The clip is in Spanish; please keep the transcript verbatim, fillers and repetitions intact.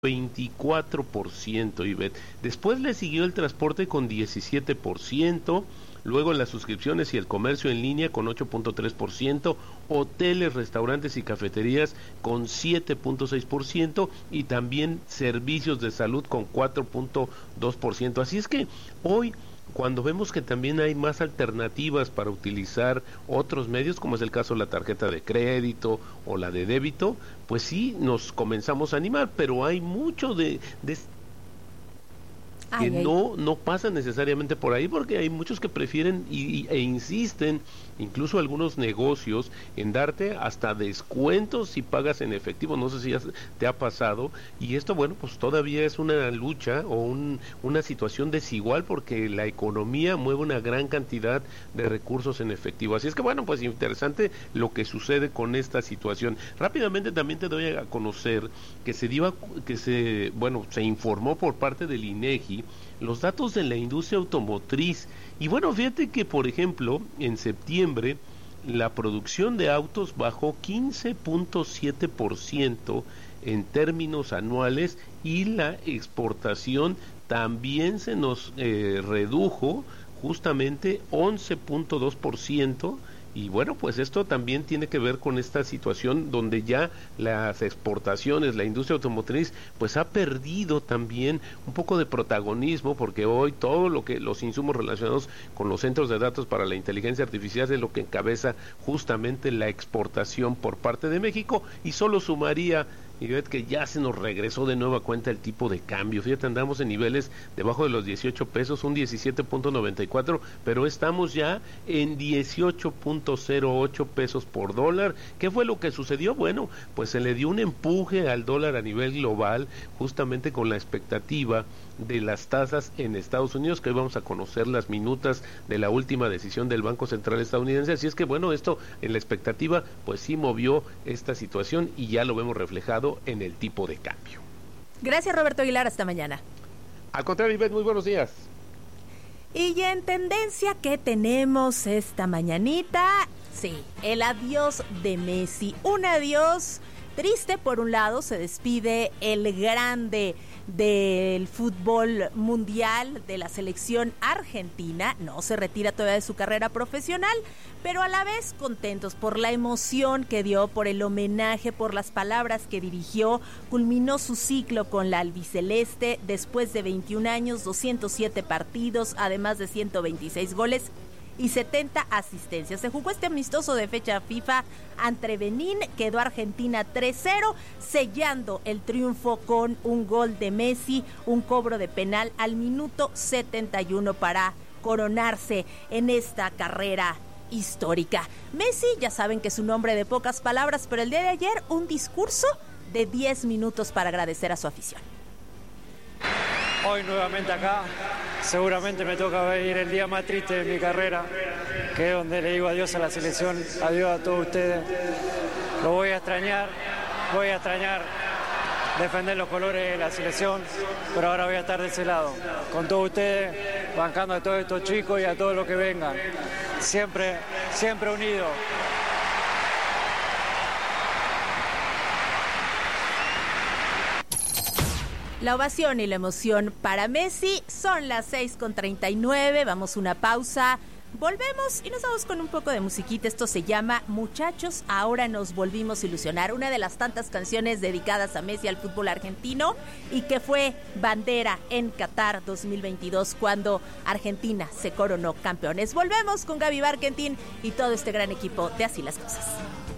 veinticuatro por ciento, Ivette. Después le siguió el transporte con diecisiete por ciento, luego las suscripciones y el comercio en línea con ocho punto tres por ciento, hoteles, restaurantes y cafeterías con siete punto seis por ciento y también servicios de salud con cuatro punto dos por ciento. Así es que hoy, cuando vemos que también hay más alternativas para utilizar otros medios, como es el caso de la tarjeta de crédito o la de débito, pues sí nos comenzamos a animar, pero hay mucho de, de que ay, ay. no no pasa necesariamente por ahí, porque hay muchos que prefieren y, y, e insisten, incluso algunos negocios, en darte hasta descuentos si pagas en efectivo. No sé si ya te ha pasado, y esto, bueno, pues todavía es una lucha o un, una situación desigual, porque la economía mueve una gran cantidad de recursos en efectivo. Así es que, bueno, pues interesante lo que sucede con esta situación. Rápidamente también te doy a conocer que se dio a, que se, bueno, se informó por parte del INEGI los datos de la industria automotriz. Y bueno, fíjate que, por ejemplo, en septiembre la producción de autos bajó quince punto siete por ciento en términos anuales, y la exportación también se nos eh, redujo justamente once punto dos por ciento. Y bueno, pues esto también tiene que ver con esta situación donde ya las exportaciones, la industria automotriz, pues ha perdido también un poco de protagonismo, porque hoy todo lo que los insumos relacionados con los centros de datos para la inteligencia artificial es lo que encabeza justamente la exportación por parte de México. Y solo sumaría, y ves que ya se nos regresó de nueva cuenta el tipo de cambio. Fíjate, andamos en niveles debajo de los dieciocho pesos, un diecisiete punto noventa y cuatro, pero estamos ya en dieciocho punto cero ocho pesos por dólar. ¿Qué fue lo que sucedió? Bueno, pues se le dio un empuje al dólar a nivel global, justamente con la expectativa de las tasas en Estados Unidos, que hoy vamos a conocer las minutas de la última decisión del Banco Central estadounidense. Así es que, bueno, esto en la expectativa, pues sí movió esta situación, y ya lo vemos reflejado en el tipo de cambio. Gracias, Roberto Aguilar, hasta mañana. Al contrario, Ivette, muy buenos días. Y ya en tendencia, ¿qué tenemos esta mañanita? Sí, el adiós de Messi. Un adiós triste. Por un lado, se despide el grande del fútbol mundial, de la selección argentina. No se retira todavía de su carrera profesional, pero a la vez contentos por la emoción que dio, por el homenaje, por las palabras que dirigió. Culminó su ciclo con la albiceleste después de veintiún años, doscientos siete partidos, además de ciento veintiséis goles y setenta asistencias. Se jugó este amistoso de fecha FIFA ante Benín, quedó Argentina tres cero, sellando el triunfo con un gol de Messi, un cobro de penal al minuto setenta y uno para coronarse en esta carrera histórica. Messi, ya saben que es un hombre de pocas palabras, pero el día de ayer un discurso de diez minutos para agradecer a su afición. Hoy nuevamente acá, seguramente me toca vivir el día más triste de mi carrera, que es donde le digo adiós a la selección, adiós a todos ustedes. Lo voy a extrañar, voy a extrañar defender los colores de la selección, pero ahora voy a estar de ese lado, con todos ustedes, bancando a todos estos chicos y a todos los que vengan. Siempre, siempre unidos. La ovación y la emoción para Messi. Son las seis con treinta y nueve, vamos a una pausa, volvemos y nos vamos con un poco de musiquita. Esto se llama Muchachos, ahora nos volvimos a ilusionar, una de las tantas canciones dedicadas a Messi, al fútbol argentino, y que fue bandera en Qatar dos mil veintidós cuando Argentina se coronó campeones. Volvemos con Gaby Barkentin y todo este gran equipo de Así las Cosas.